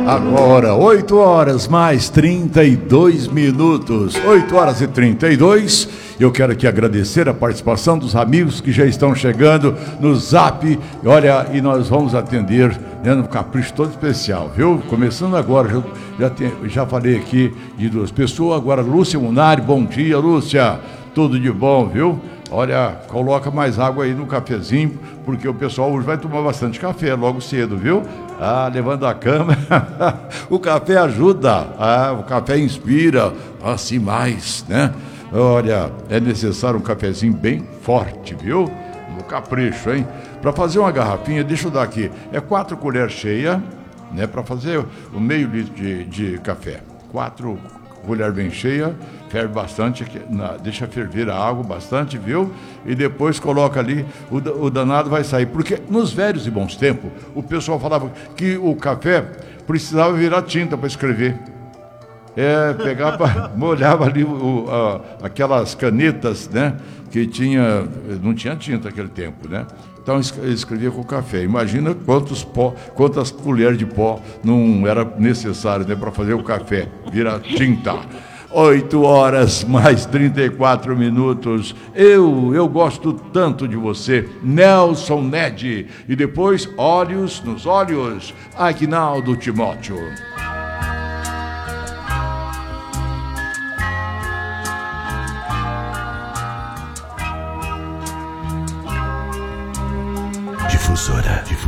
Agora, 8 horas mais 32 minutos. 8 horas e 32. Eu quero aqui agradecer a participação dos amigos que já estão chegando no Zap. Olha, e nós vamos atender, né, no capricho todo especial, viu? Começando agora, já falei aqui de duas pessoas. Agora, Lúcia Munari, bom dia, Lúcia. Tudo de bom, viu? Olha, coloca mais água aí no cafezinho, porque o pessoal hoje vai tomar bastante café logo cedo, viu? Levando a cama. O café ajuda, o café inspira, assim mais, né? Olha, é necessário um cafezinho bem forte, viu? No capricho, hein? Para fazer uma garrafinha, deixa eu dar aqui, 4 colheres cheias, né? Para fazer o meio litro de café. 4 colheres bem cheias, ferve bastante, deixa ferver a água bastante, viu? E depois coloca ali, o danado vai sair. Porque nos velhos e bons tempos, o pessoal falava que o café precisava virar tinta para escrever. Molhava ali aquelas canetas, né? Que não tinha tinta naquele tempo, né? Então escrevia com café. Imagina quantas colheres de pó não era necessário, né, para fazer o café virar tinta. 8 horas mais 34 minutos. Eu gosto tanto de você, Nelson Ned. E depois, Olhos nos Olhos, Aguinaldo Timóteo. Difusora.